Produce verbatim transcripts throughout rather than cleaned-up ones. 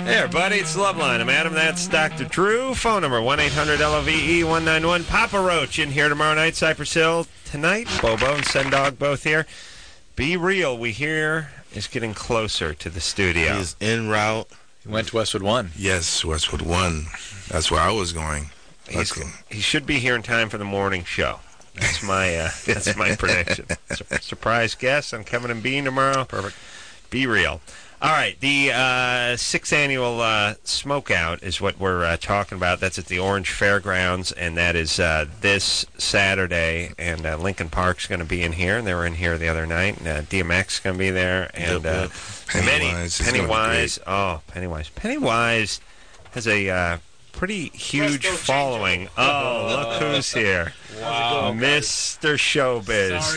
Hey, everybody, it's Loveline. I'm Adam. That's Doctor Drew. Phone number one eight hundred L O V E one nine one. Papa Roach in here tomorrow night. Cypress Hill tonight. Bobo and Sendog both here. Be Real, we hear, is getting closer to the studio. He's en route. He went to Westwood One. Yes, Westwood One. That's where I was going. He's, he should be here in time for the morning show. That's my uh, that's my prediction. Sur- surprise guest on Kevin and Bean tomorrow. Perfect. Be Real. All right, the uh, sixth annual uh, Smokeout is what we're uh, talking about. That's at the Orange Fairgrounds, and that is uh, this Saturday. And uh, Lincoln Park's going to be in here, and they were in here the other night. And, uh, D M X is going to be there, and uh, Pennywise. many, Pennywise. Oh, Pennywise. Pennywise has a uh, pretty huge following. Oh, look who's here. Wow. Mister Showbiz.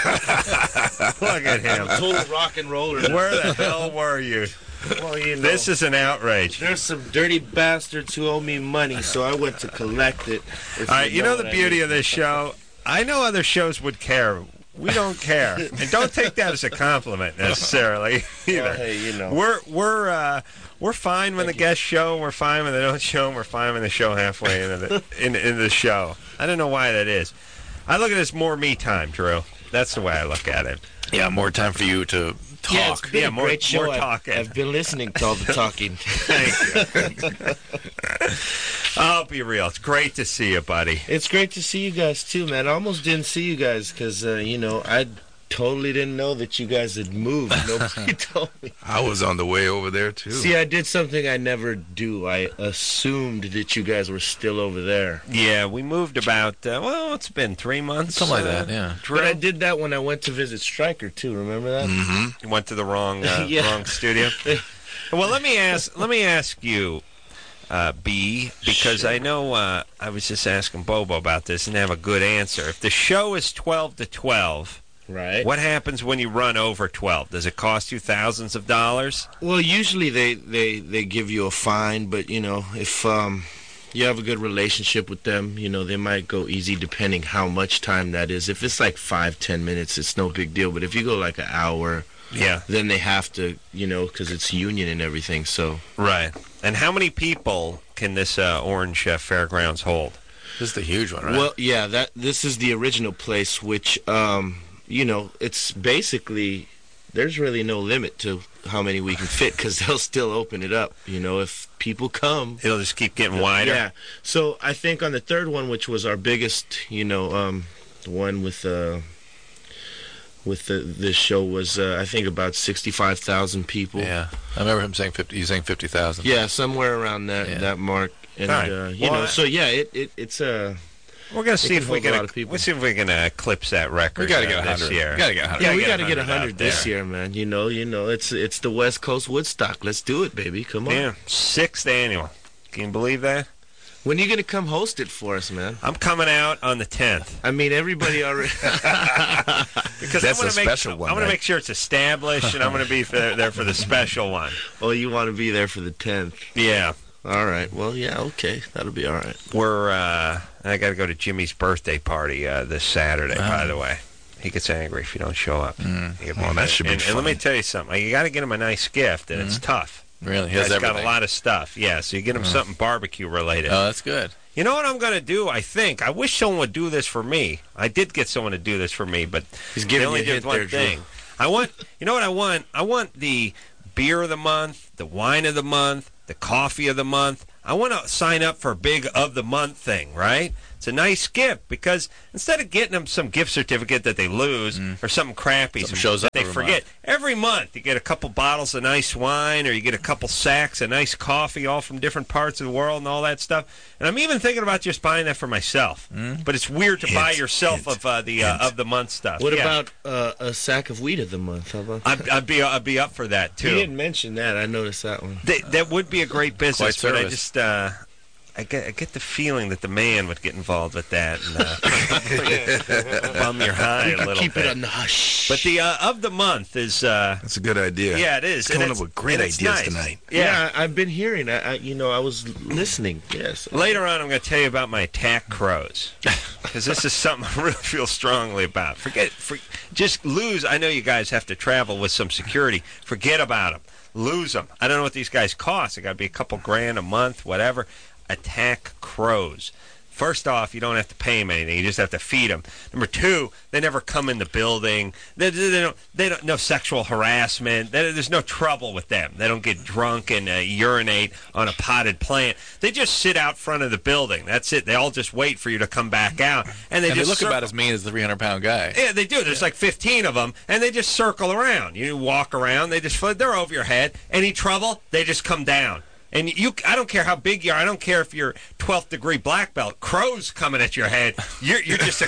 Look at him. Total rock and roller. Where the hell were you? Well, you know, This is an outrage. there's some dirty bastards who owe me money, so I went to collect it. If All right, you know the what I beauty mean. of this show? I know other shows would care. We don't care. And don't take that as a compliment necessarily either. Well, hey, you know. We're we're uh, we're fine when the guests show. We're fine when they don't show. And we're fine when they show halfway into the in, in the show. I don't know why that is. I look at this more me time, Drew. That's the way I look at it. Yeah, more time for you to talk. Yeah, it's been Yeah, a more- great show. more I've- talking. I've been listening to all the talking. Thank you. I'll be real. It's great to see you, buddy. It's great to see you guys, too, man. I almost didn't see you guys because, uh, you know, I totally didn't know that you guys had moved. Nobody told me. I was on the way over there, too. See, I did something I never do. I assumed that you guys were still over there. Yeah, we moved about, uh, well, it's been three months. Something like uh, that, yeah. Drew. But I did that when I went to visit Stryker, too. Remember that? Mm-hmm. You went to the wrong uh, Yeah. wrong studio. Well, let me ask let me ask you, uh, B, because Sure. I know uh, I was just asking Bobo about this and have a good answer. If the show is twelve to twelve, Right. what happens when you run over twelve? Does it cost you thousands of dollars? Well, usually they, they, they give you a fine, but, you know, if um, you have a good relationship with them, you know, they might go easy depending how much time that is. If it's like five, ten minutes, it's no big deal. But if you go like an hour, Yeah. then they have to, you know, because it's union and everything. So Right. And how many people can this uh, Orange uh, Fairgrounds hold? This is the huge one, right? Well, yeah, that this is the original place, which, um, you know, it's basically, there's really no limit to how many we can fit because they'll still open it up, you know, if people come. It'll just keep getting wider. Yeah. So I think on the third one, which was our biggest, you know, um, the one with uh, with the this show was, uh, I think, about sixty-five thousand people. yeah. I remember him saying fifty. He's saying fifty thousand. Yeah, somewhere around that Yeah. that mark. And, All right. uh, you Well, know, I- so yeah, it, it it's a. Uh, We're gonna see can if we hold a can. lot of people. We'll see if we can uh, eclipse that record. We gotta get uh, a this hundred. year. We gotta get a hundred. Yeah, we get got to get a out hundred this there. year, man. You know, you know, it's it's the West Coast Woodstock. Let's do it, baby. Come on. Yeah, sixth annual. Can you believe that? When are you gonna come host it for us, man? I'm coming out on the tenth I mean, everybody already. because That's I'm a gonna make, special one, I'm gonna right? make sure it's established, and I'm gonna be there, there for the special one. Oh, you want to be there for the tenth? Yeah, All right. Well, yeah. Okay, that'll be all right. we're. Uh, I got to go to Jimmy's birthday party uh, this Saturday. By Oh. the way, he gets angry if you don't show up. Mm. You get Well, that should be and, and let fun. me tell you something. You got to get him a nice gift, and it's tough. Really? He He's has got everything. a lot of stuff. Yeah, so you get him something barbecue related. Oh, that's good. You know what I'm going to do? I think I wish someone would do this for me. I did get someone to do this for me, but He's they giving only you a did hint one there, Drew. thing. I want. You know what I want? I want the beer of the month, the wine of the month, the coffee of the month. I want to sign up for a big of the month thing, right? It's a nice gift because instead of getting them some gift certificate that they lose or something crappy, Something some- shows that up they every forget. Every month you get a couple bottles of nice wine or you get a couple sacks of nice coffee, all from different parts of the world and all that stuff. And I'm even thinking about just buying that for myself. But it's weird to Hint, buy yourself hint, of uh, the uh, hint. of the month stuff. What Yeah. about uh, a sack of weed of the month? How about? I'd, I'd be I'd be up for that You too. didn't mention that. I noticed that one. That, that would be a great business, Quite but I service. just uh, I get I get the feeling that the man would get involved with that and uh, bum your high a little Keep bit. it on the hush. But the uh, of the month is uh, That's a good idea. yeah, it is. Coming And up it's- with great and it's ideas nice. tonight. Yeah. yeah, I, I've been hearing. I, I, you know, I was listening. Yes. Later on, I'm going to tell you about my attack crows because this is something I really feel strongly about. Forget, for, just lose. I know you guys have to travel with some security. Forget about them. lose them. I don't know what these guys cost. It got to be a couple grand a month, whatever. Attack crows. First off, you don't have to pay them anything. You just have to feed them. Number two, they never come in the building. They, they, they don't. They don't. No sexual harassment. They, there's no trouble with them. They don't get drunk and uh, urinate on a potted plant. They just sit out front of the building. That's it. They all just wait for you to come back out, and they and just they look cir- about as mean as the three hundred pound guy. Yeah, they do. There's like fifteen of them, and they just circle around. You walk around. They just they're over your head. Any trouble, they just come down. And you, I don't care how big you are. I don't care if you're twelfth degree black belt. Crows coming at your head. You're you're just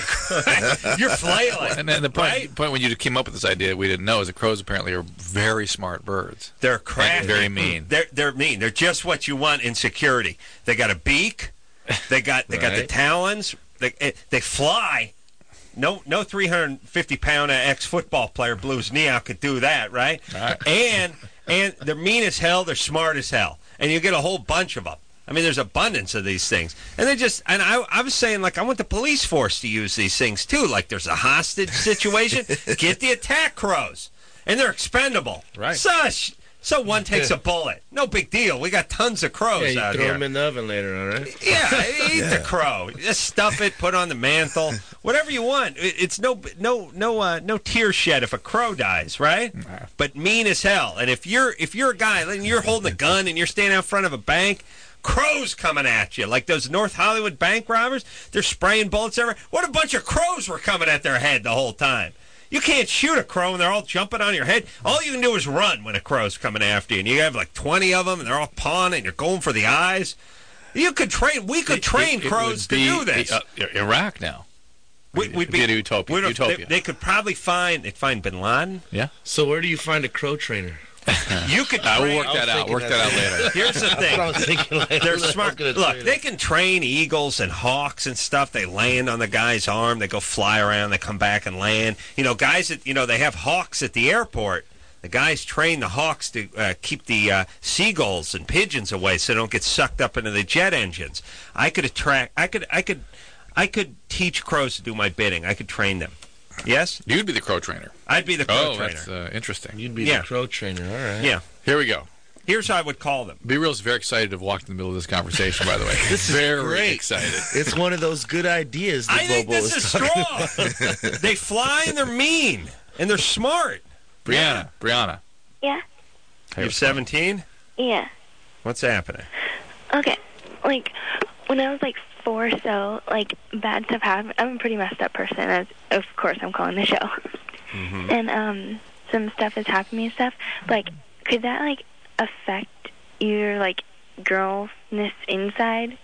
a you're flailing. And then the point, right? point when you came up with this idea, we didn't know is that crows apparently are very smart birds. They're crafty. And very mean. They're they're mean. They're just what you want in security. They got a beak. They got they got the Right. talons. They eh, they fly. No no three hundred fifty pound ex football player blew his knee out could do that, right? Right. And and they're mean as hell. They're smart as hell. And you get a whole bunch of them. I mean, there's abundance of these things. And they just, and I, I was saying, like, I want the police force to use these things, too. Like, there's a hostage situation. Get the attack crows. And they're expendable. Right. Such. So one takes a bullet. No big deal. We got tons of crows Yeah, you out throw here. them in the oven later on, right? Yeah, eat the crow. Just stuff it, put on the mantle, whatever you want. It- It's no no no uh, no tear shed if a crow dies, right? But mean as hell. And if you're if you're a guy and you're holding a gun and you're standing out front of a bank, crows coming at you like those North Hollywood bank robbers. They're spraying bullets everywhere. What a bunch of crows were coming at their head the whole time. You can't shoot a crow and they're all jumping on your head. All you can do is run when a crow's coming after you. And you have like twenty of them and they're all pawing and you're going for the eyes. You could train, we could train It- it crows would to be, do this. Uh, Iraq now. We- we'd be It'd be a utopia. we'd- utopia. They, they could probably find, they'd find Bin Laden. yeah. So where do you find a crow trainer? You could Uh, train. we'll work I was that out. thinking Work that that out later. Here's the thing. I was thinking like, They're I was smart. gonna Look, train they them. can train eagles and hawks and stuff. They land on the guy's arm. They go fly around. They come back and land. You know, guys that, you know, they have hawks at the airport. The guys train the hawks to uh, keep the uh, seagulls and pigeons away so they don't get sucked up into the jet engines. I could attract, I could, I could, I could teach crows to do my bidding. I could train them. Yes? You'd be the crow trainer. I'd be the crow Oh, trainer. that's uh, interesting. You'd be Yeah. the crow trainer, all right. Yeah. Here we go. Here's how I would call them. B Real's very excited to have walked in the middle of this conversation, by the way. This is very great. excited. It's one of those good ideas that I think Bobo this was is talking strong. They fly and they're mean and they're smart. Brianna, Brianna. Yeah, You're seventeen? yeah. What's happening? Okay, like when I was like four, or so like bad stuff happened. I'm a pretty messed up person, as of course I'm calling the show. Mm-hmm. And um, some stuff has happened to me and stuff. Like, could that like affect your like girlness inside?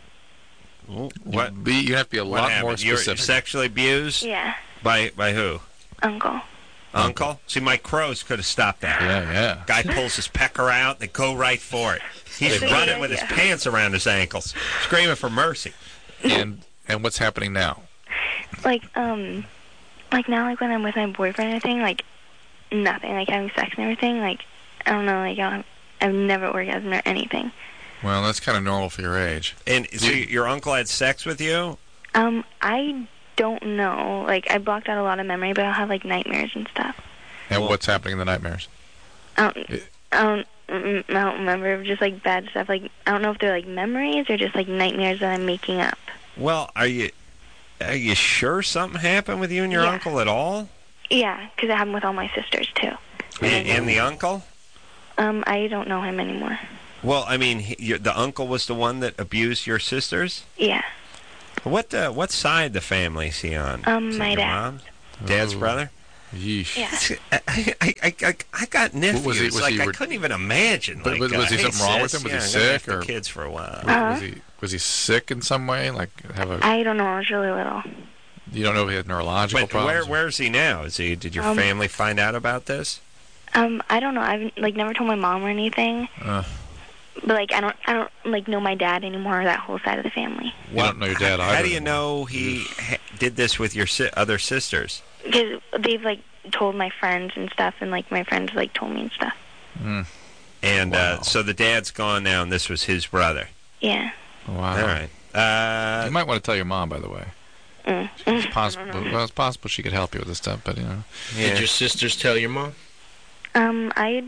What? Be, you have to be a What lot happened? more You're specific. sexually abused Yeah, by by who? uncle. Uncle? See, Mike Crows could have stopped that. Yeah, yeah. Guy pulls his pecker out. They go right for it. He's That's a running good with his idea. pants around his ankles, screaming for mercy. And and what's happening now? Like um, like now like when I'm with my boyfriend and everything, like nothing, like having sex and everything, like I don't know, like I don't, I've never orgasmed or anything. Well, that's kind of normal for your age. And so You- your uncle had sex with you? Um, I don't know. Like, I blocked out a lot of memory, but I'll have, like, nightmares and stuff. And Well- what's happening in the nightmares? I don't, I don't, mm, I don't remember. Just, like, bad stuff. Like, I don't know if they're, like, memories or just, like, nightmares that I'm making up. Well, are you are you sure something happened with you and your Yeah. uncle at all? Yeah, because it happened with all my sisters, too. And, and the uncle? Um, I don't know him anymore. Well, I mean, he, your, the uncle was the one that abused your sisters? Yeah. What uh, what side of the family is he on? Um, Is it my your dad. mom's? Dad's Oh. brother? Yeesh. Yeah. I, I, I, I, I got nephews. Was he- was like he I re- couldn't even imagine. But Like, was- was uh, he hey, something wrong with sis, him? Was he yeah, I'm gonna have sick, the or- kids for a while? Was, Uh-huh. was he was he sick in some way? Like have a I don't know. I was really little. you don't know if he had neurological But where problems? where is he now? Is he? Did your Um, family find out about this? Um, I don't know. I've, like, never told my mom or anything. Uh, But, like, I don't, I don't, like, know my dad anymore or that whole side of the family. you don't know your dad How, either. how do you anymore. know he ha- did this with your si- other sisters? Because they've, like, told my friends and stuff, and, like, my friends, like, told me and stuff. Mm. And Wow. uh, so the dad's gone now, and this was his brother. Yeah. Wow. All right. Uh, You might want to tell your mom, by the way. Mm. It's possible. Well, it's possible she could help you with this stuff, but you know. yeah. Did your sisters tell your mom? Um, I,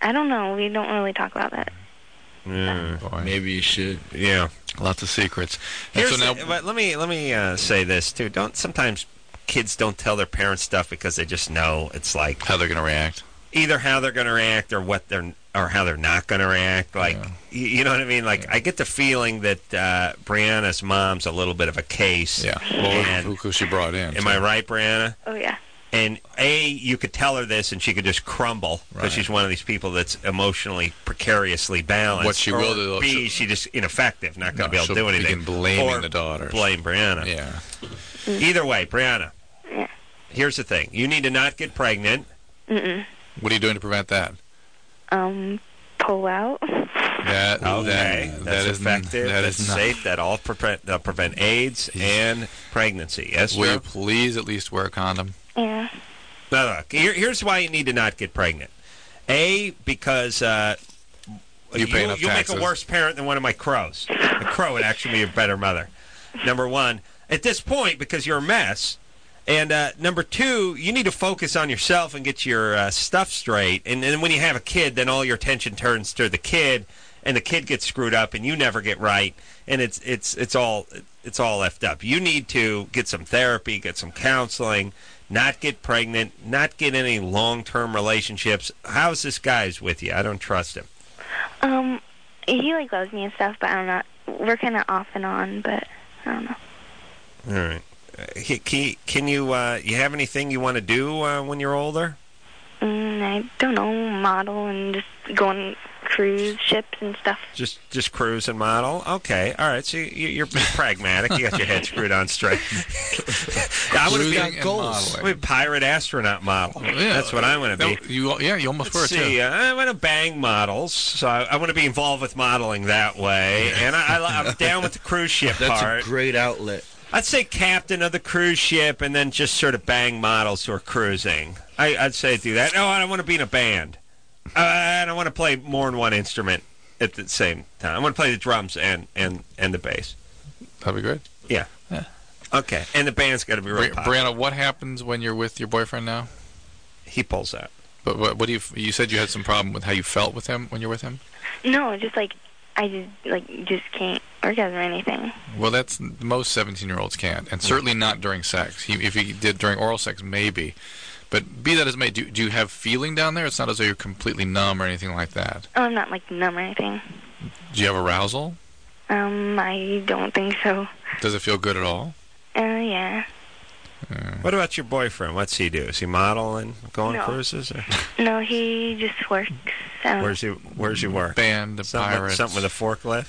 I don't know. We don't really talk about that. Mm. Boy. Maybe you should. Yeah. Lots of secrets. And Here's so now, the- but let me let me uh, say this too. Don't sometimes kids don't tell their parents stuff because they just know it's like how they're going to react. either how they're going to react or what they're or how they're not going to react. Like Yeah. you, you know what I mean? Like I get the feeling that uh, Brianna's mom's a little bit of a case. Yeah. Well, And- who, who she brought in. Am so- I right, Brianna? Oh, yeah. And A, you could tell her this, and she could just crumble because Right. she's one of these people that's emotionally precariously balanced. What she or will do, B, she'll- she's just ineffective, not going to No, be able to she'll do anything. begin blaming or the daughters. Blame Brianna. Yeah. Either way, Brianna. Yeah. Here's the thing: you need to not get pregnant. Mm-mm. What are you doing to prevent that? Um, pull out. That, Okay, that, that's that is, effective. That that's is not. safe. That all prevent uh, prevent AIDS and pregnancy. Yes, Will you Joe? please at least wear a condom? Yeah. No, look, here, here's why you need to not get pregnant. A, because uh, You pay enough you'll make taxes. a worse parent than one of my crows. A crow would actually be a better mother. Number one, at this point, because you're a mess. And uh, number two, you need to focus on yourself and get your uh, stuff straight. And then when you have a kid, then all your attention turns to the kid, and the kid gets screwed up, and you never get right, and it's it's it's all it's all effed up. You need to get some therapy, get some counseling, not get pregnant, not get any long-term relationships. How's this guy's with you? I don't trust him. Um, he, like, loves me and stuff, but I'm not... We're kind of off and on, but I don't know. All right. Uh, he- can, can you uh, you have anything you want to do uh, when you're older? Mm, I don't know, model and just go on cruise ships and stuff. Just just cruise and model? Okay. All right. So you, you're pragmatic. You got your head screwed on straight. I want to be Cruising and modeling. I'm a pirate astronaut model. Yeah. That's what I want to be. No, you, yeah, you almost Let's were, see. too. Uh, I want to bang models, so I, I want to be involved with modeling that way. And I, I, I'm down with the cruise ship That's part. a great outlet. I'd say captain of the cruise ship, and then just sort of bang models who are cruising. I, I'd say do that. No, I don't want to be in a band. Uh, I don't want to play more than one instrument at the same time. I want to play the drums and, and, and the bass. That'd be great. Yeah. Yeah. Okay. And the band's got to be real Bri- pop. Brianna, what happens when you're with your boyfriend now? He pulls out. But what, what do you? You said you had some problem with how you felt with him when you're with him. No, just, like, I just, like, just can't orgasm or anything. Well, that's most seventeen-year-olds can't, and certainly not during sex. He, if he did during oral sex, maybe. But be that as it may, do, do you have feeling down there? It's not as though you're completely numb or anything like that. Oh, I'm not, like, numb or anything. Do you have arousal? Um, I don't think so. Does it feel good at all? Uh, yeah. Uh, What about your boyfriend? What's he do? Is he model and go on No. cruises? Or No, he just works. Um, where's he? Where's he work? band, Something, pirates. something with a forklift?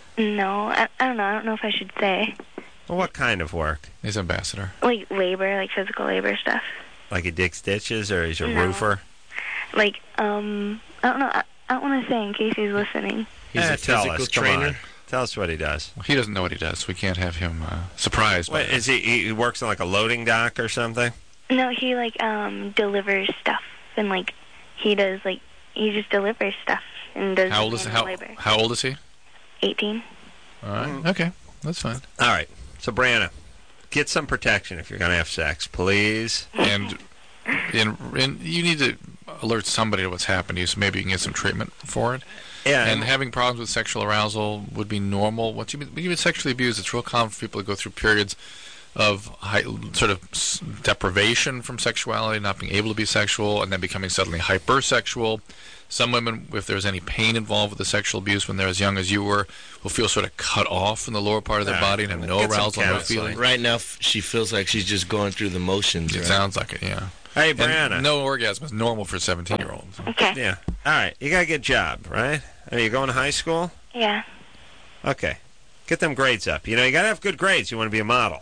No, I, I don't know. I don't know if I should say. Well, what kind of work? He's ambassador. Like, labor, like, physical labor stuff. Like he digs ditches, or he's a No. roofer? Like, um, I don't know. I, I don't want to say in case he's listening. He's Eh, a tell physical us. Come trainer. on. Tell us what he does. Well, he doesn't know what he does. We can't have him uh, surprised. by What, that. is he? He works on like a loading dock or something? No, he, like, um, delivers stuff. And, like, he does, like, he just delivers stuff and does How old is manual how labor. how old is he? eighteen. All right. Mm. Okay, that's fine. All right. So, Brianna, get some protection if you're going to have sex, please. And and and you need to alert somebody to what's happened to you, so maybe you can get some treatment for it. Yeah. And having problems with sexual arousal would be normal. Once you've been, when you've been sexually abused, it's real common for people to go through periods of high, sort of s- deprivation from sexuality, not being able to be sexual, and then becoming suddenly hypersexual. Some women, if there's any pain involved with the sexual abuse when they're as young as you were, will feel sort of cut off from the lower part of their All body right. and have no Get some arousal, no counseling. feeling. Right now, f- she feels like she's just going through the motions. It right? sounds like it, yeah. hey, And Brianna. no orgasm is normal for a seventeen-year-old. Okay. Yeah. All right. You got to get a job, right? Are you going to high school? Yeah. Okay. Get them grades up. You know, you got to have good grades. You want to be a model.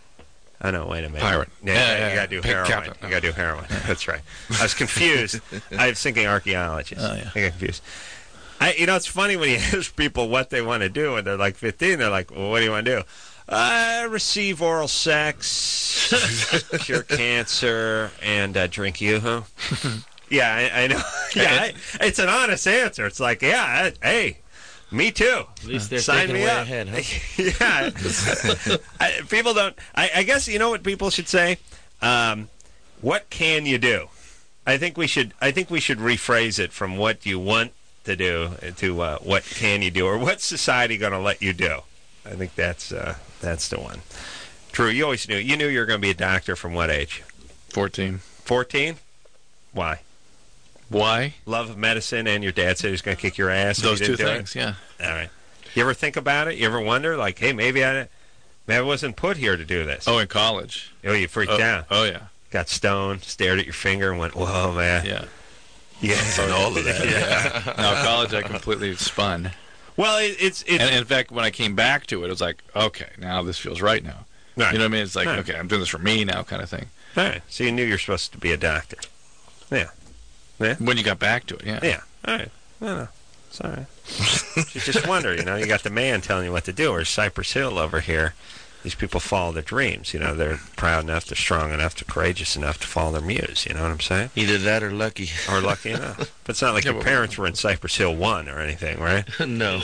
I know. Wait a minute. Pirate. Yeah, Yeah, yeah, yeah, you got to do Big heroin. captain. You got to do heroin. That's right. I was confused. I was thinking archaeologist. Oh, yeah. I got confused. I, you know, it's funny when you ask people what they want to do when they're like fifteen. They're like, "Well, what do you want to do?" Uh, receive oral sex, cure cancer, and uh, drink Yoo-hoo. Yeah, I, I know. Yeah, I, it's an honest answer. It's like, yeah, I, hey, me too. At least they're Sign thinking me way up. ahead, huh? Yeah. I, people don't. I, I guess you know what people should say. Um, what can you do? I think we should. I think we should rephrase it from what you want to do to uh, what can you do, or what's society going to let you do. I think that's uh, that's the one. Drew, you always knew. You knew you were going to be a doctor from what age? fourteen. fourteen? Why? Why? Love of medicine, and your dad said he was going to kick your ass. if Those you two didn't do things, it? yeah. All right. You ever think about it? You ever wonder, like, hey, maybe I, maybe I wasn't put here to do this? Oh, in college. Oh, you freaked Oh, out. oh, yeah. Got stoned, stared at your finger, and went, whoa, man. Yeah. Yeah. And all of that. Yeah. No, college I completely spun. Well, it, it's... it's And in fact, when I came back to it, it was like, okay, now this feels right now. right. You know what I mean? It's like, Right. okay, I'm doing this for me now kind of thing. All right. So you knew you were supposed to be a doctor. Yeah. Yeah? When you got back to it, yeah. Yeah. All right. No, no. It's all right. You just wonder, you know, you got the man telling you what to do, or Cypress Hill over here. These people follow their dreams. You know, they're proud enough, they're strong enough, they're courageous enough to follow their muse. You know what I'm saying? Either that or lucky. Or lucky enough. But it's not like Yeah, your but- parents were in Cypress Hill one or anything, right? no.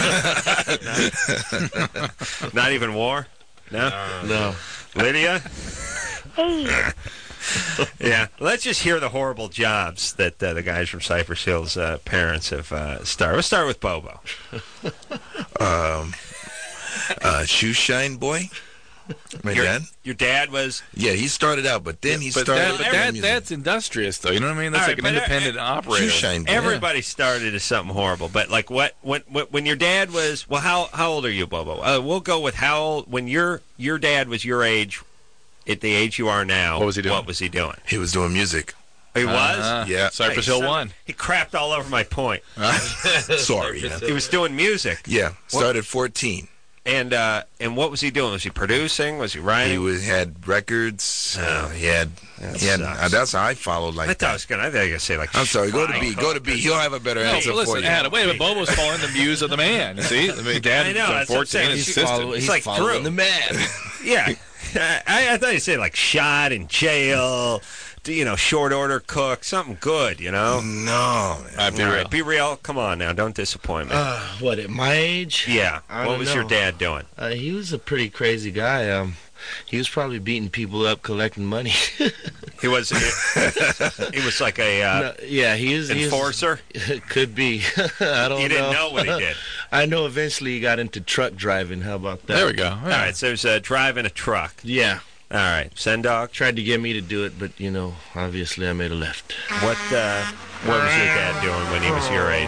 Not even war? No? No. Lydia? Hey. Yeah. Let's just hear the horrible jobs that uh, the guys from Cypress Hill's uh, parents have uh, started. Let's start with Bobo. Um, uh, shoe shine boy. My Your, dad. your dad was... Yeah, he started out, but then he But, started. that, with but the that, music. that's industrious, though. You know what I mean? That's All like right, an but, uh, independent operator. shoe shine boy. Everybody started as something horrible, but like what when when, when your dad was well, how how old are you, Bobo? Uh, we'll go with how old when your your dad was your age, at the age you are now. What was he doing? What was he doing? He was doing music. He was. Uh-huh. Yeah. Cypress Hey, Hill son, one. He crapped all over my point. Sorry. man. He was doing music, Yeah, started at fourteen. and uh, and what was he doing? Was he producing? Was he writing? He was had records. Uh, he had. That He had sucks. uh, that's how I followed like I thought I that. was gonna. I thought you were gonna say like. I'm sorry. Go to Schwein B. Go to Cook B. or He'll have a better No, answer but listen, for you. Adam, wait a minute. Bobo's following the muse of the man. You see? I mean, Dad I know, was that's what I'm saying. fourteen and He's insistent. Follow, It's he's like following Drew. the man. Yeah, I, I thought you said like shot in jail, you know, short order cook, something good, you know. No, man. All right, be All real. right, be real. Come on now, don't disappoint me. Uh, what, at my age? yeah, I what don't was your know. dad doing? Uh, he was a pretty crazy guy. Um, he was probably beating people up, collecting money. He was he was like a uh, No, yeah, he is. he is- enforcer. Could be. I don't You know. didn't know what he did. I know eventually he got into truck driving. How about that? There we go. All right, so he was uh, driving a truck. Yeah. All right, send dog. Tried to get me to do it, but, you know, obviously I made a left. What uh, what was your dad doing when he was your age?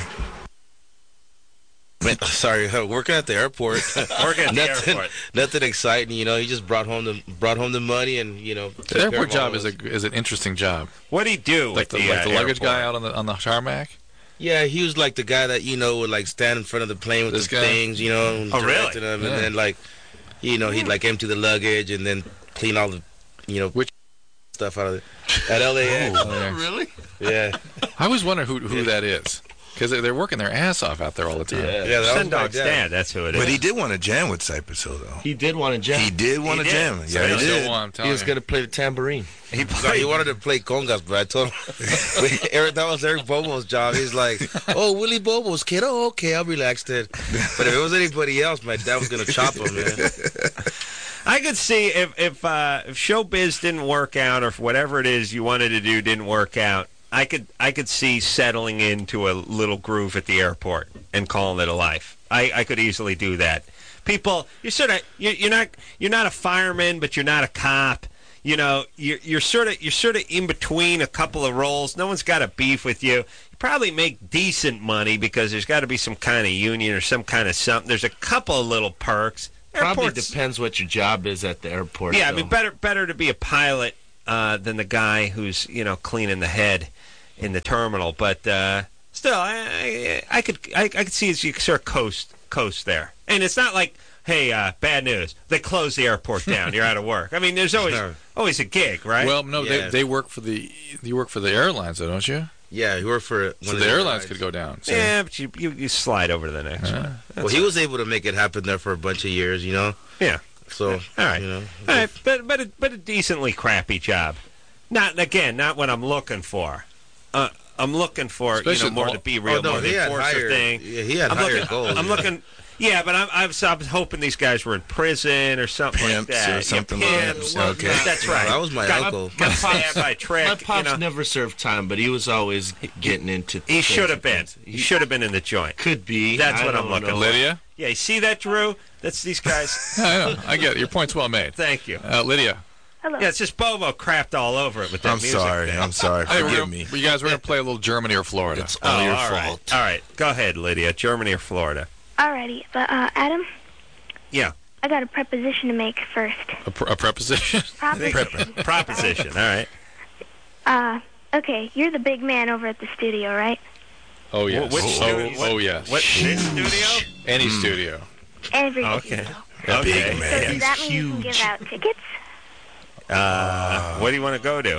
Man, sorry, uh, working at the airport. Working at the nothing, airport. nothing exciting. You know, he just brought home the brought home the money, and you know, took The care airport of all job is of a us. is an interesting job. What did he do Like with the, the, like uh, the luggage airport? guy out on the on the tarmac. Yeah, he was like the guy that you know would like stand in front of the plane with This the guy? things, you know, and Oh, really? directing them, Yeah. and then like, you know, he'd like empty the luggage and then clean all the, you know, Which- stuff out of it at L A X. Really? Yeah, I always wonder who who that is because they're, they're working their ass off out there all the time. yeah, that was Send my dog's dad. dad. That's who it is. But he did want to jam with Cypress Hill, though. He did want to jam. He did want He to did. jam. So Yeah, he he Still did. want, I'm He telling was you. going to play the tambourine. He No, played. he wanted to play congas, but I told him Eric, that was Eric Bobo's job. He's like, "Oh, Willie Bobo's kid. Oh, okay, I'll relax then." But if it was anybody else, my dad was gonna chop him, man. I could see if if uh, if showbiz didn't work out, or if whatever it is you wanted to do didn't work out, I could I could see settling into a little groove at the airport and calling it a life. I, I could easily do that. People, you're sort of you're, you're not you're not a fireman, but you're not a cop. You know, you're you're sort of you're sort of in between a couple of roles. No one's got a beef with you. You probably make decent money because there's got to be some kind of union or some kind of something. There's a couple of little perks. Probably Airports- depends what your job is at the airport. Yeah, I though. mean, better better to be a pilot uh, than the guy who's you know cleaning the head in the terminal. But uh, still, I, I I could I, I could see as you sort of coast coast there, and it's not like, hey, uh, bad news, they closed the airport down, you're out of work. I mean, there's always Sure. always a gig, right? Well, no, Yeah. they they work for the you work for the airlines, though, don't you? Yeah, he worked for one So of the airlines airlines. could go down. So. yeah, but you, you you slide over to the next one. Well, he was able to make it happen there for a bunch of years, you know. Yeah. So, All right. you know, All right, but but a, but a decently crappy job. Not again, not what I'm looking for. Uh, I'm looking for Especially you know more the- to be real, oh, no, more he the had enforcer higher, thing. yeah, he had I'm higher looking, goals. I'm looking. Yeah, but I'm, I, was, I was hoping these guys were in prison or something Pimps like that. or something yeah, like pimps. that. Okay. That's right. That was my got, uncle. Got stabbed by a trick. My pops you know. never served time, but he was always getting into. He should have been. things. He should have been in the joint. Could be. That's I what I'm don't looking know. for. Lydia? Yeah, you see that, Drew? That's these guys. I know. I get it. Your point's well made. Thank you. Uh, Lydia. Hello. Yeah, it's just Bobo crapped all over it with that I'm music sorry. thing. I'm sorry. Hey, we're Forgive gonna, me. You guys, we're going to play a little Germany or Florida. It's all Oh, your all right. fault. All right. Go ahead, Lydia. Germany or Florida? Alrighty, but uh, Adam, Yeah. I got a preposition to make first. A, pr- a preposition? Proposition. Proposition. All right. Uh, okay, you're the big man over at the studio, right? Oh, yes. Which oh, studio? oh, yes. What? This studio? Any studio. Every Okay. studio. Okay. Big So man. does that mean you can give out tickets? Uh, what do you want to go to?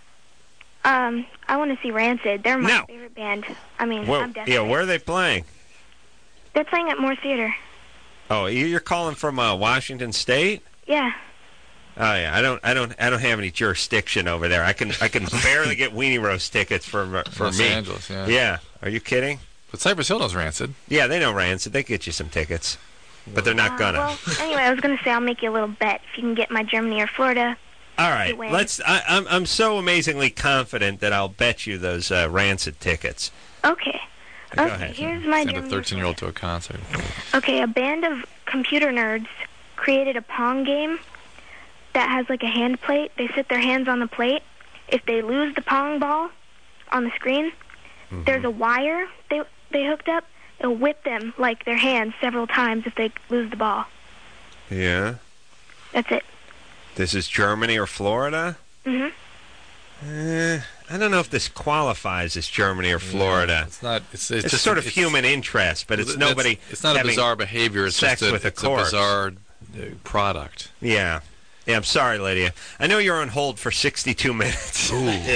Um, I want to see Rancid. They're my No. favorite band. I mean, Where, I'm definitely. yeah, where are they playing? They're playing at Moore Theater. Oh, you- you're calling from uh, Washington State? Yeah. Oh yeah, I don't, I don't, I don't have any jurisdiction over there. I can, I can barely get Weenie Roast tickets for for Los me. Angeles, yeah. Yeah, are you kidding? But Cypress Hill knows Rancid. Yeah, they know Rancid. They get you some tickets, but they're not Uh, gonna. well, anyway, I was going to say I'll make you a little bet if you can get my Germany or Florida. All right, you win. let's. I, I'm, I'm so amazingly confident that I'll bet you those uh, Rancid tickets. Okay. Go Okay, ahead. here's my Send a Germany or thirteen-year-old to a concert. Okay, a band of computer nerds created a Pong game that has like a hand plate. They sit their hands on the plate. If they lose the Pong ball on the screen, Mm-hmm. there's a wire they they hooked up. It'll whip them like their hands several times if they lose the ball. Yeah. That's it. This is Germany or Florida? Mhm. Eh, I don't know if this qualifies as Germany or Florida. It's not. It's, it's, It's, just sort of it's, human interest, but it's it's- nobody. It's not a having- bizarre behavior. It's sex just a, with a it's a corpse. bizarre uh, product. Yeah. Yeah, I'm sorry, Lydia. I know you're on hold for sixty-two minutes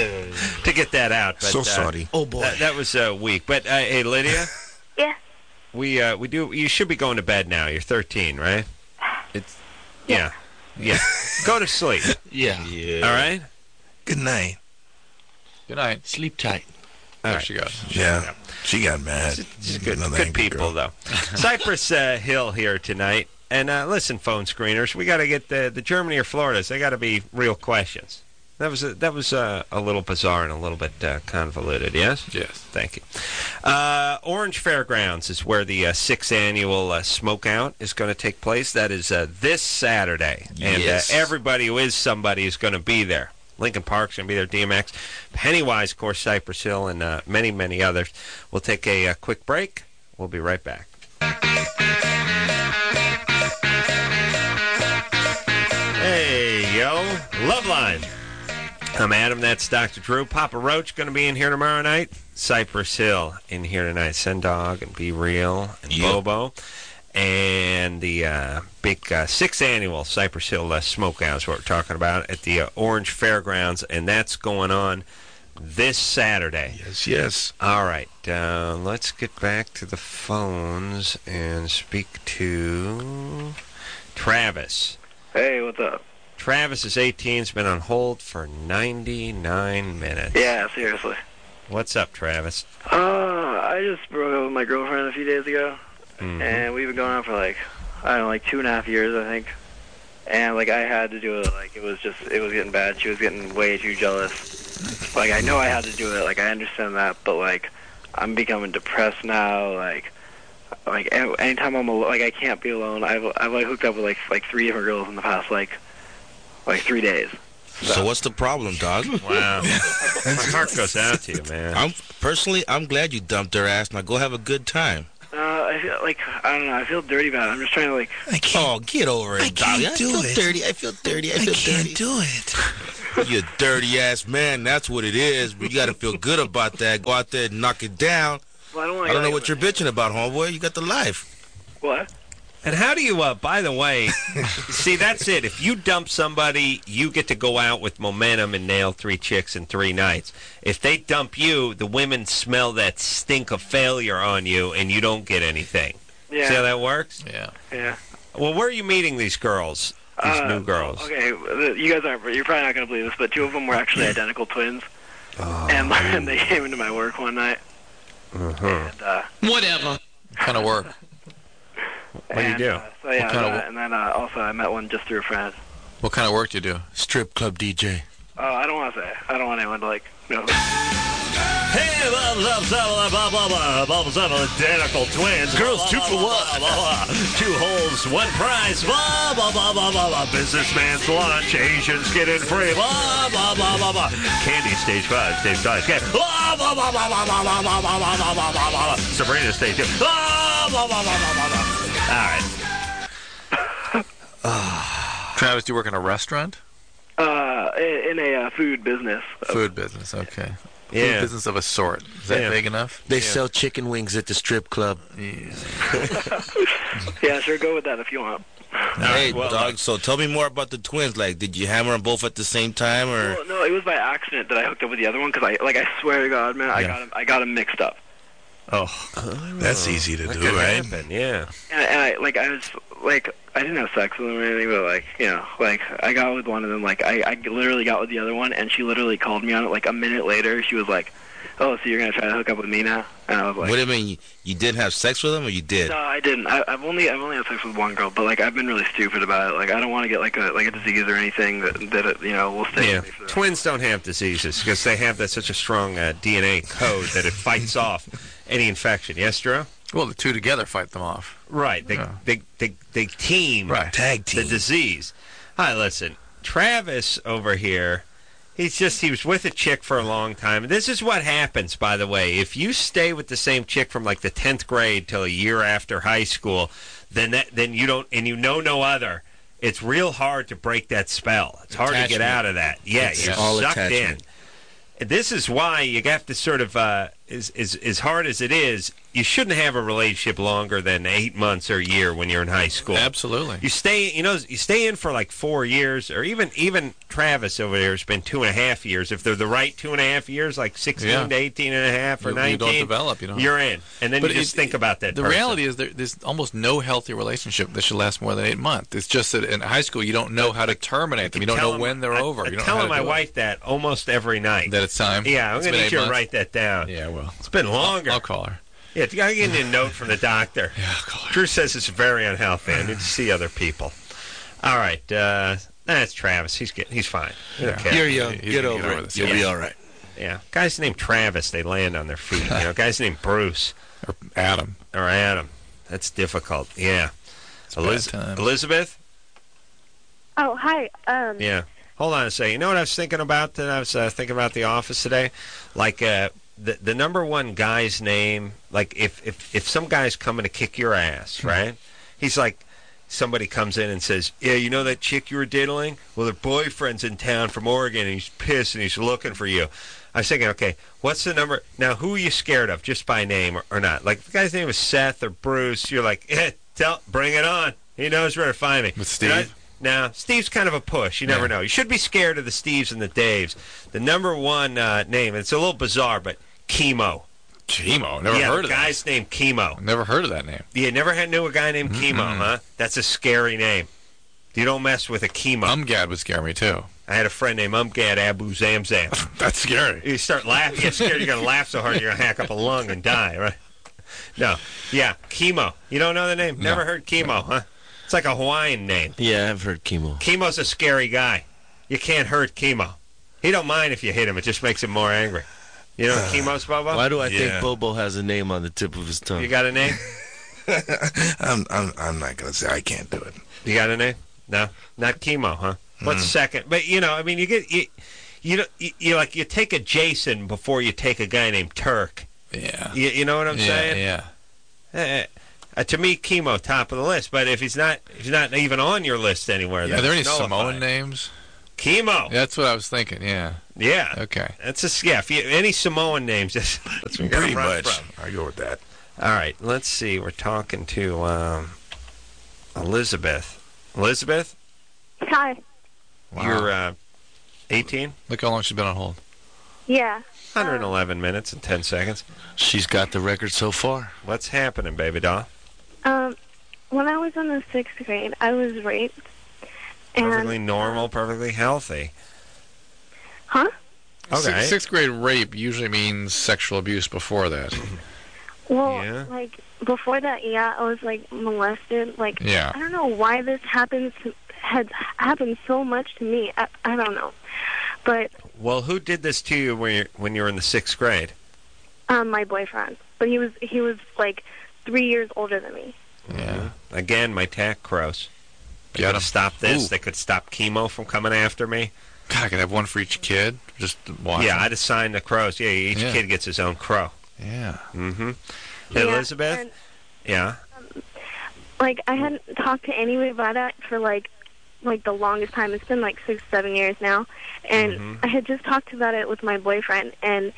to get that out. But, So uh, sorry. Oh boy. That, that was uh, weak. But uh, hey, Lydia, Yeah. we uh, we do. You should be going to bed now. You're thirteen, right? It's yeah, yeah. Go to sleep. yeah. Yeah. All right. Good night. Good night. Sleep tight. All There right. she goes. Yeah. She got mad. She's good, Another good angry people, girl. though. Cypress uh, Hill here tonight. And uh, listen, phone screeners, we got to get the, the Germany or Floridas. They got to be real questions. That was a, that was uh, a little bizarre and a little bit uh, convoluted, yes? Yes. Thank you. Uh, Orange Fairgrounds is where the uh, sixth annual uh, Smokeout is going to take place. That is uh, this Saturday. And Yes. uh, everybody who is somebody is going to be there. Lincoln Park's going to be there, D M X. Pennywise, of course, Cypress Hill, and uh, many, many others. We'll take a, a quick break. We'll be right back. Hey, yo. Loveline. I'm Adam. That's Doctor Drew. Papa Roach going to be in here tomorrow night. Cypress Hill in here tonight. Sendog and Be Real and Yep. Bobo. And the uh, big uh, sixth annual Cypress Hill uh, Smokeout is what we're talking about at the uh, Orange Fairgrounds. And that's going on this Saturday. Yes, yes. All right, uh, let's get back to the phones and speak to Travis. Hey, what's up? Travis is eighteen, has been on hold for ninety-nine minutes. Yeah, seriously. What's up, Travis? Uh, I just broke up with my girlfriend a few days ago, Mhm. and we've been going on for like, I don't know, like two and a half years, I think. And like, I had to do it. Like, it was just, it was getting bad. She was getting way too jealous. Like, I know I had to do it. Like, I understand that, but like, I'm becoming depressed now. Like, like any- anytime I'm alone, like I can't be alone. I've I've like hooked up with like like three different girls in the past like like three days. So what's the problem, dog? Wow. My heart goes out to you, man. I'm personally, I'm glad you dumped her ass. Now go have a good time. Uh, I feel like I don't know. I feel dirty about it. I'm just trying to like. I can't, Oh, get over it, I dog. can't I do feel it. dirty. I feel dirty. I I feel can't dirty. do it. You dirty ass man. That's what it is. But you got to feel good about that. Go out there and knock it down. Well, I don't, wanna I don't know like, what you're bitching about, homeboy. You got the life. What? And how do you, uh, by the way, see, that's it. If you dump somebody, you get to go out with momentum and nail three chicks in three nights. If they dump you, the women smell that stink of failure on you, and you don't get anything. Yeah. See how that works? Yeah. Yeah. Well, where are you meeting these girls, these Uh, new girls? Okay, the- you guys aren't. You're probably not gonna believe this, but two of them were actually identical twins, Oh. and, and they came into my work one night. Uh-huh. And, uh, Whatever. Kind of work. What do you do? Uh, so yeah, What kind of that, wo- and then uh, also I met one just through a friend. What kind of work do you do? Strip club D J. Oh, I don't want to say. I don't want anyone to like know. Hey, blah, blah, blah, blah, blah, blah, blah, blah, blah, identical twins. Girls two for one. Two holes, one prize. Blah, blah, blah, blah, blah, blah. Businessman's lunch. Asians get in free. Blah, blah, blah, blah, blah. Candy, stage five. Stage five. Okay. Blah, blah, blah, blah, blah, blah, blah, blah, blah, blah, blah, blah, blah, blah. Sabrina, stage two. Blah, blah, blah, blah, blah, blah, blah. All right. Travis, do you work in a restaurant? Uh, in, in a uh, food business. Food business, okay. Yeah. Food business of a sort. Is that Yeah. big enough? They sell chicken wings at the strip club. Yeah, sure. Go with that if you want. Hey, well, dog. So tell me more about the twins. Like, did you hammer them both at the same time, or? Well, no, it was by accident that I hooked up with the other one because I, like, I swear to God, man, I Yeah. got him, I got him mixed up. Oh, That's easy to that do, could right? happen, yeah. And, and I, like, I was, like, I didn't have sex with him or anything, but, like, you know, like, I got with one of them, like, I, I literally got with the other one, and she literally called me on it, like, a minute later. She was like, oh, so you're going to try to hook up with me now? And I was like, What do you mean? You, you did have sex with them, or you did? no, I didn't. I, I've only I've only had sex with one girl, but like I've been really stupid about it. Like I don't want to get like a like a disease or anything that that uh, you know will stay Yeah, with me for the twins don't have diseases because they have that such a strong uh, D N A code that it fights off any infection. Yes, Drew? Well, the two together fight them off. Right. They Yeah. they, they they team Right. Tag the team. disease. Hi, listen. Travis over here, he's just he was with a chick for a long time. And this is what happens, by the way. If you stay with the same chick from like the tenth grade till a year after high school, then that then you don't and you know no other. It's real hard to break that spell. It's hard to get Attachment. out of that. Yeah, It's you're all sucked in. attachment. And this is why you have to sort of, uh, as, as, as hard as it is, you shouldn't have a relationship longer than eight months or a year when you're in high school. Absolutely. You stay, you know, you stay in for like four years, or even even Travis over there has been two and a half years. If they're the right two and a half years, like sixteen Yeah. to eighteen and a half or You- nineteen, you don't develop, you don't- you're in, and then But you just it- think about that. The person. reality is there, there's almost no healthy relationship that should last more than eight months. It's just that in high school you don't know how to terminate them. You don't Tell know him- when they're I, over. I'm You don't know telling how to my do wife that almost every night. it. that it's time. yeah, I'm It's going been to need eight you to months? write that down. Yeah, well, It's been longer. I'll call her. Yeah, you got to get a note from the doctor. Yeah, I'll call her. Drew says it's very unhealthy. I need to see other people. All right, uh, that's Travis. He's getting, he's fine. Yeah. Okay. You're young. He's Get gonna over get over it. this, You'll yeah. be all right. Yeah, guys named Travis, they land on their feet. You know, guys named Bruce Or Adam. or Adam, that's difficult. Yeah, a bad time. Elizabeth. Oh, hi. Um, Yeah. Hold on a second. You know what I was thinking about? That I was uh, thinking about the office today, like uh, the the number one guy's name. Like if if if some guy's coming to kick your ass, right? He's like. Somebody comes in and says, yeah, you know that chick you were diddling? Well, her boyfriend's in town from Oregon, and he's pissed, and he's looking for you. I was thinking, okay, what's the number? Now, who are you scared of, just by name or, or not? Like, if the guy's name is Seth or Bruce, you're like, eh, tell, bring it on. He knows where to find me. With Steve? And I- Now, Steve's kind of a push. You never Yeah. know. You should be scared of the Steves and the Daves. The number one uh, name, it's a little bizarre, but Chemo. Chemo. Never yeah, heard the of guy's named Chemo. that. Never heard of that name. You never had knew a guy named Chemo, huh? That's a scary name. You don't mess with a Chemo. Umgad would scare me too. I had a friend named Umgad Abu Zamzam. That's scary. You start laughing, you get scared, you're going to laugh so hard you're going to hack up a lung and die, right? No. Yeah, Chemo. You don't know the name? Never No. heard Chemo, huh? It's like a Hawaiian name. Yeah, I've heard chemo. Chemo's a scary guy. You can't hurt Chemo. He don't mind if you hit him. It just makes him more angry. You know what Chemo's, Bubba? Why do I Yeah. think Bobo has a name on the tip of his tongue? You got a name? I'm, I'm, I'm not gonna say I can't do it. You got a name? No, not Chemo, huh? What's second? But you know, I mean, you get you, you know, you, you like you take a Jason before you take a guy named Turk. Yeah. You, you know what I'm yeah, saying? yeah. Eh, uh, to me, Chemo top of the list. But if he's not, if he's not even on your list anywhere, Are then there any it's nullified. Samoan names? Chemo. That's what I was thinking. Yeah. Yeah. Okay. That's a yeah. If you, any Samoan names, just that's where you gotta Pretty run much. from. I go with that. All right, let's see. We're talking to um, Elizabeth. Elizabeth, Hi. Wow. you're uh, eighteen. Look how long she's been on hold. Yeah. one hundred eleven minutes and ten seconds. She's got the record so far. What's happening, baby doll? Um, when I was in the sixth grade, I was raped. And, Perfectly normal, perfectly healthy. Huh? Okay. Sixth, sixth grade rape usually means sexual abuse before that. Well, Yeah. like, before that, yeah, I was like molested. Like, Yeah. I don't know why this happens. Had happened so much to me. I, I don't know, but Well, who did this to you when you when you were in the sixth grade? um, my boyfriend. But he was he was like three years older than me. Yeah. Again, my tack crows. They Get could 'em. stop this. Ooh. They could stop chemo from coming after me. God, I could have one for each kid. Just watch. Yeah, them. I'd assign the crows. Yeah, each Yeah. kid gets his own crow. Yeah. Mm-hmm. Yeah, Elizabeth? and, Yeah. like I hadn't talked to anybody about it for like like the longest time. It's been like six, seven years now, and Mhm. I had just talked about it with my boyfriend. And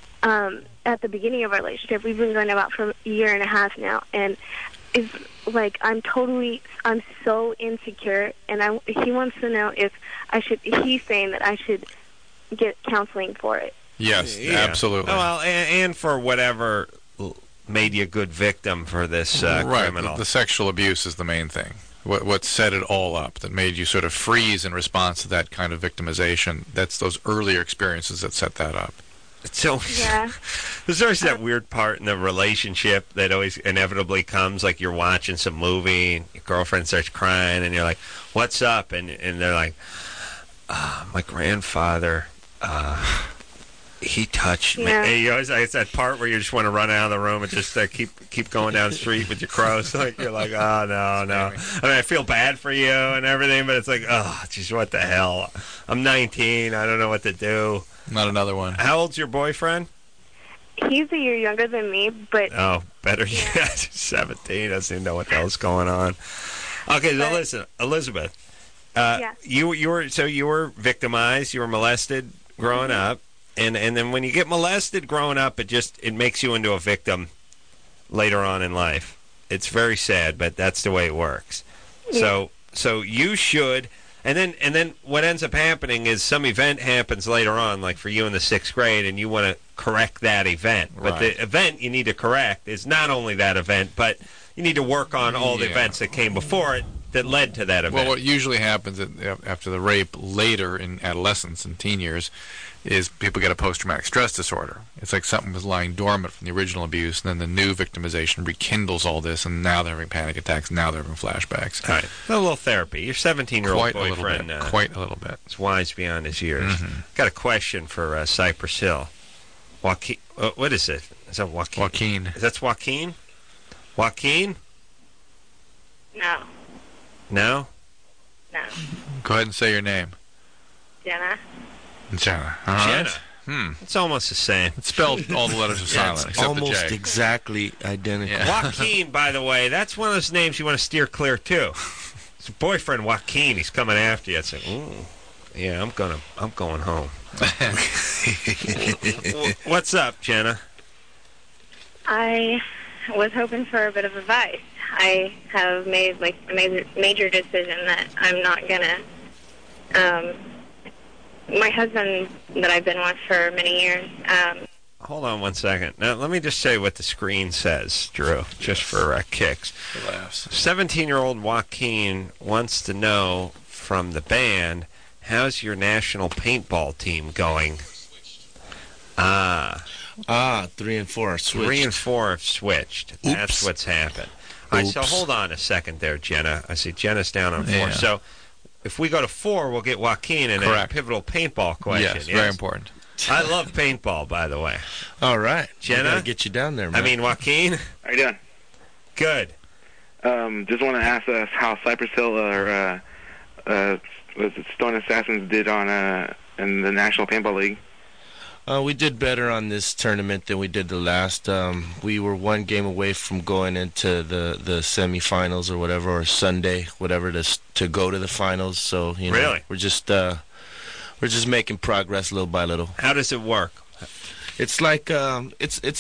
um, at the beginning of our relationship, we've been going about for a year and a half now, and it's like I'm totally, I'm so insecure, and I he wants to know if I should. He's saying that I should get counseling for it. Yes, Yeah. absolutely. Oh, well, and, and for whatever l- made you a good victim for this uh, right. criminal. The, the sexual abuse is the main thing. What what set it all up, that made you sort of freeze in response to that kind of victimization. That's those earlier experiences that set that up. It's always, Yeah. there's always that weird part in the relationship that always inevitably comes, like you're watching some movie, and your girlfriend starts crying, and you're like, what's up? And and they're like, uh, my grandfather, uh, he touched me. Yeah. And you always, it's that part where you just want to run out of the room and just uh, keep keep going down the street with your crows. Like you're like, oh no, no. I mean, I feel bad for you and everything, but it's like, oh, geez, what the hell? I'm nineteen. I don't know what to do. Not another one. How old's your boyfriend? He's a year younger than me, but Oh, better yet, seventeen. Doesn't even know what the hell's going on. Okay, so But- listen, Elizabeth. Uh, Yeah. You you were so you were victimized. You were molested growing Mm-hmm. up, and and then when you get molested growing up, it just it makes you into a victim later on in life. It's very sad, but that's the way it works. So so you should. And then, and then, what ends up happening is some event happens later on, like for you in the sixth grade, and you want to correct that event. But Right. the event you need to correct is not only that event, but you need to work on all the Yeah. events that came before it that led to that event. Well, what usually happens at, after the rape later in adolescence and teen years is people get a post-traumatic stress disorder. It's like something was lying dormant from the original abuse, and then the new victimization rekindles all this, and now they're having panic attacks, now they're having flashbacks. All right, a little therapy. Your seventeen-year-old Quite a little boyfriend bit. uh, Quite a little bit. is wise beyond his years. Mhm. Got a question for uh, Cypress Hill. Joaquin, uh, what is it? Is that Joaquin? Joaquin. Is that Joaquin? Joaquin? no, No? no, Go ahead and say your name. Jenna. Jenna. All Jenna. right. Hmm. It's almost the same. It's spelled all the letters are silent, except Almost the J. exactly identical. Yeah. Joaquin, by the way, that's one of those names you want to steer clear too. It's your boyfriend Joaquin. He's coming after you. It's like, ooh, yeah, I'm gonna, I'm going home. W- What's up, Jenna? I was hoping for a bit of advice. I have made like a major, major decision that I'm not gonna. Um, my husband that I've been with for many years. Um, Hold on one second. Now, let me just say what the screen says, Drew, just for uh, kicks. Laughs. seventeen-year-old Joaquin wants to know from the band, how's your national paintball team going? Ah, Ah, three and four are switched. three and four have switched. That's Oops. what's happened. All right, so Oops. hold on a second there, Jenna. I see Jenna's down on four. Yeah. So if we go to four, we'll get Joaquin in a Correct. pivotal paintball question. Yes, very important. I love paintball, by the way. All right. Jenna? We gotta get you down there, man. I mean, Joaquin, How you doing? good. Um, just want to ask us how Cypress Hill or uh, uh, was it Stone Assassins did on uh, in the National Paintball League. Uh, we did better on this tournament than we did the last. Um, we were one game away from going into the, the semifinals or whatever, or Sunday, whatever, to s- to go to the finals. So you know, Really? we're just uh, we're just making progress little by little. How does it work? It's like um, it's it's